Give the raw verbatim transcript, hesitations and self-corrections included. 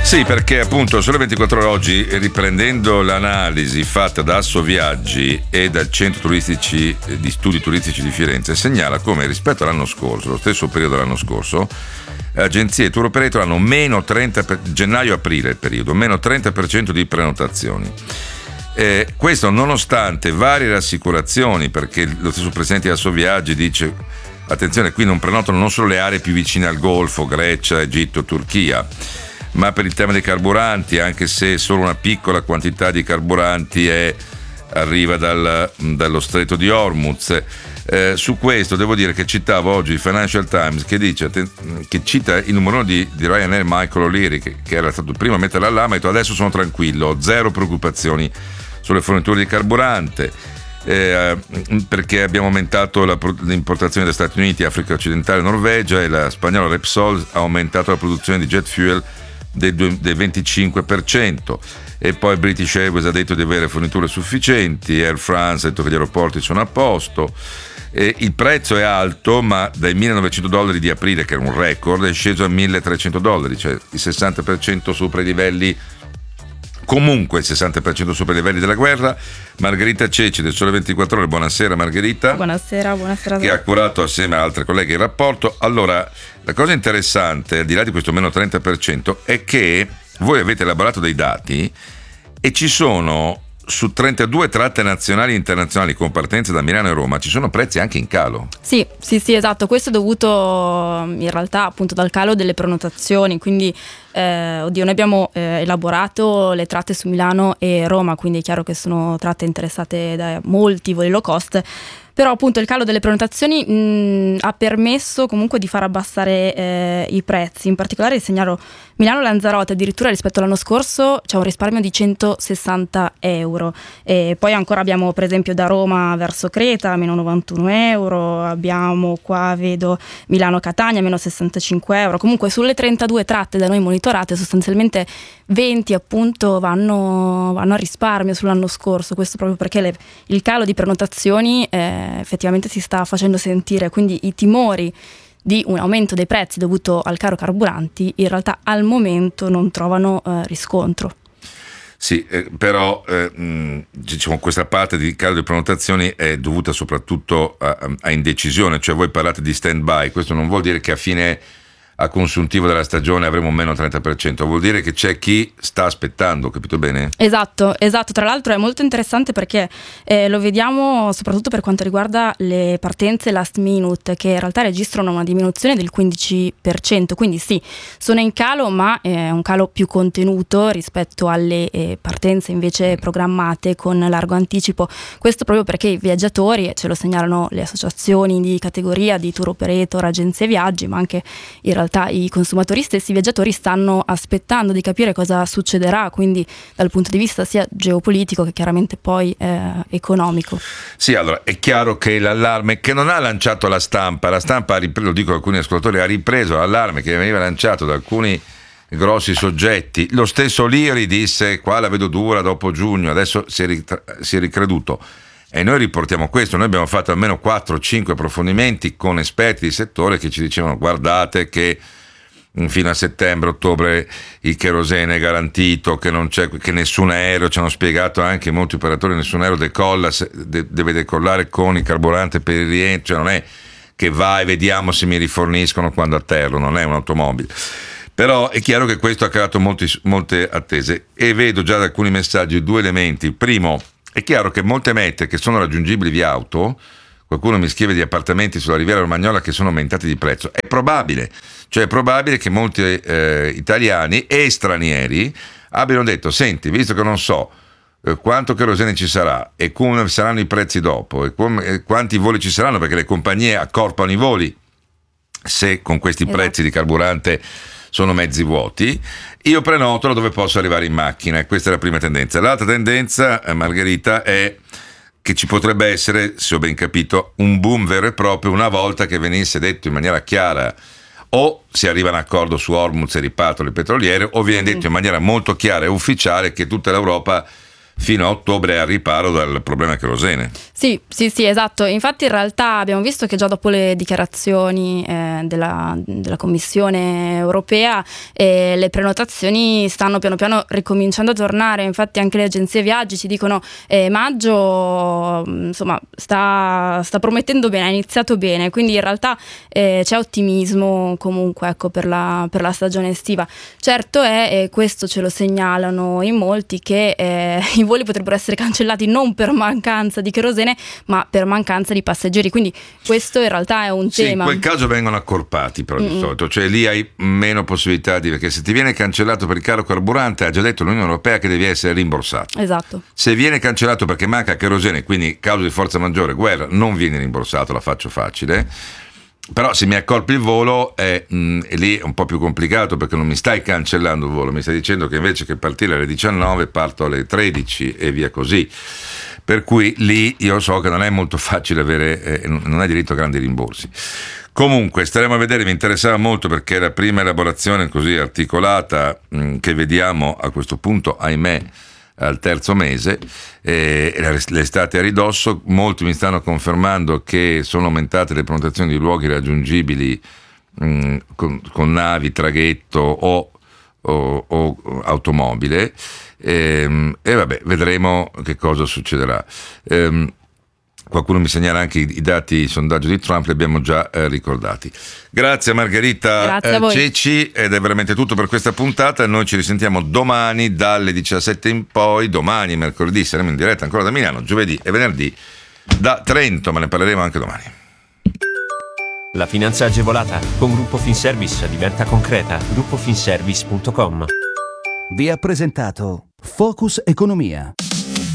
Sì, perché appunto Sole ventiquattro Ore oggi, riprendendo l'analisi fatta da Assoviaggi e dal Centro Turistici di Studi Turistici di Firenze, segnala come rispetto all'anno scorso, lo stesso periodo dell'anno scorso, agenzie e tour operator hanno meno trenta per, gennaio-aprile il periodo, meno trenta per cento di prenotazioni. Eh, questo nonostante varie rassicurazioni, perché lo stesso presidente di Assoviaggi dice: attenzione, qui non prenotano non solo le aree più vicine al Golfo, Grecia, Egitto, Turchia, ma per il tema dei carburanti, anche se solo una piccola quantità di carburanti è, arriva dal, dallo stretto di Hormuz. Eh, su questo devo dire che citavo oggi il Financial Times che dice che cita il numero di, di Ryanair, Michael O'Leary, che, che era stato il primo a mettere l'allarme, ha detto: adesso sono tranquillo, ho zero preoccupazioni sulle forniture di carburante, eh, perché abbiamo aumentato la, l'importazione dagli Stati Uniti, Africa occidentale, Norvegia, e la spagnola Repsol ha aumentato la produzione di jet fuel del, del venticinque per cento, e poi British Airways ha detto di avere forniture sufficienti, Air France ha detto che gli aeroporti sono a posto. E il prezzo è alto, ma dai millenovecento dollari di aprile, che era un record, è sceso a milletrecento dollari, cioè il sessanta per cento sopra i livelli, comunque il sessanta per cento sopra i livelli della guerra. Margherita Ceci del Sole ventiquattro Ore, buonasera Margherita. Buonasera, buonasera. Che ha curato assieme a altre colleghe il rapporto. Allora, la cosa interessante, al di là di questo meno trenta per cento, è che voi avete elaborato dei dati e ci sono, su trentadue tratte nazionali e internazionali con partenze da Milano e Roma, ci sono prezzi anche in calo. Sì, sì, sì, esatto. Questo è dovuto in realtà appunto dal calo delle prenotazioni, quindi eh, oddio, noi abbiamo eh, elaborato le tratte su Milano e Roma, quindi è chiaro che sono tratte interessate da molti voli low cost. Però appunto il calo delle prenotazioni mh, ha permesso comunque di far abbassare eh, i prezzi. In particolare segnalo Milano-Lanzarote, addirittura rispetto all'anno scorso c'è un risparmio di centosessanta euro. E poi ancora abbiamo per esempio da Roma verso Creta meno novantuno euro, abbiamo qua vedo Milano-Catania meno sessantacinque euro. Comunque sulle trentadue tratte da noi monitorate sostanzialmente venti appunto vanno, vanno a risparmio sull'anno scorso. Questo proprio perché le, il calo di prenotazioni eh, effettivamente si sta facendo sentire, quindi i timori di un aumento dei prezzi dovuto al caro carburanti in realtà al momento non trovano eh, riscontro. Sì, eh, però eh, mh, diciamo, questa parte di calo di prenotazioni è dovuta soprattutto a, a indecisione, cioè voi parlate di stand by, questo non vuol dire che a fine a consuntivo della stagione avremo un meno trenta per cento, vuol dire che c'è chi sta aspettando, capito bene? Esatto, esatto. Tra l'altro è molto interessante perché eh, lo vediamo soprattutto per quanto riguarda le partenze last minute, che in realtà registrano una diminuzione del quindici per cento, quindi sì, sono in calo, ma è un calo più contenuto rispetto alle eh, partenze invece programmate con largo anticipo. Questo proprio perché i viaggiatori, ce lo segnalano le associazioni di categoria di tour operator, agenzie viaggi, ma anche in realtà i consumatori stessi, i viaggiatori stanno aspettando di capire cosa succederà, quindi dal punto di vista sia geopolitico che chiaramente poi eh, economico. Sì, allora è chiaro che l'allarme che non ha lanciato la stampa, la stampa ha ripreso, lo dico a alcuni ascoltatori, ha ripreso l'allarme che veniva lanciato da alcuni grossi soggetti. Lo stesso Liri disse: qua la vedo dura dopo giugno, adesso si è, ritra- si è ricreduto. E noi riportiamo questo, noi abbiamo fatto almeno quattro cinque approfondimenti con esperti di settore che ci dicevano: guardate che fino a settembre, ottobre il cherosene è garantito, che non c'è, che nessun aereo, ci hanno spiegato anche molti operatori, nessun aereo decolla, deve decollare con il carburante per il rientro, cioè non è che vai, vediamo se mi riforniscono quando atterro, non è un'automobile. Però è chiaro che questo ha creato molti, molte attese, e vedo già da alcuni messaggi due elementi. Primo, è chiaro che molte mete che sono raggiungibili via auto, qualcuno mi scrive di appartamenti sulla Riviera Romagnola che sono aumentati di prezzo, è probabile, cioè è probabile che molti eh, italiani e stranieri abbiano detto: senti, visto che non so eh, quanto kerosene ci sarà e come saranno i prezzi dopo e, come, e quanti voli ci saranno, perché le compagnie accorpano i voli se con questi esatto. prezzi di carburante sono mezzi vuoti, io prenoto dove posso arrivare in macchina, e questa è la prima tendenza. L'altra tendenza, eh, Margherita, è che ci potrebbe essere, se ho ben capito, un boom vero e proprio una volta che venisse detto in maniera chiara, o si arriva a un accordo su Hormuz e ripartono le petroliere, o viene detto in maniera molto chiara e ufficiale che tutta l'Europa fino a ottobre al riparo dal problema kerosene. Sì, sì, sì, esatto. Infatti in realtà abbiamo visto che già dopo le dichiarazioni eh, della, della Commissione europea eh, le prenotazioni stanno piano piano ricominciando a tornare. Infatti anche le agenzie viaggi ci dicono eh, maggio insomma sta, sta promettendo bene, ha iniziato bene, quindi in realtà eh, c'è ottimismo comunque, ecco, per la, per la stagione estiva. Certo è, e questo ce lo segnalano in molti, che eh, i voli potrebbero essere cancellati non per mancanza di kerosene ma per mancanza di passeggeri, quindi questo in realtà è un sì, tema. In quel caso vengono accorpati però di Mm-mm. solito, cioè lì hai meno possibilità di, perché se ti viene cancellato per il caro carburante ha già detto l'Unione Europea che devi essere rimborsato. Esatto. Se viene cancellato perché manca kerosene, quindi causa di forza maggiore, guerra, non vieni rimborsato, la faccio facile. Però se mi accorpi il volo è, mh, è lì è un po' più complicato, perché non mi stai cancellando il volo, mi stai dicendo che invece che partire alle diciannove parto alle tredici e via così. Per cui lì io so che non è molto facile avere, eh, non hai diritto a grandi rimborsi. Comunque staremo a vedere, mi interessava molto perché è la prima elaborazione così articolata mh, che vediamo a questo punto, ahimè, al terzo mese, eh, l'estate a ridosso. Molti mi stanno confermando che sono aumentate le prenotazioni di luoghi raggiungibili mh, con, con navi, traghetto o, o, o automobile, e, e vabbè, vedremo che cosa succederà. Ehm, Qualcuno mi segnala anche i, i dati, i sondaggi di Trump, li abbiamo già eh, ricordati. Grazie a Margherita Grazie a voi. Ceci, ed è veramente tutto per questa puntata. Noi ci risentiamo domani dalle diciassette in poi. Domani, mercoledì, saremo in diretta ancora da Milano, giovedì e venerdì da Trento, ma ne parleremo anche domani. La finanza agevolata con Gruppo Finservice diventa concreta. gruppo finservice punto com. Vi ha presentato Focus Economia.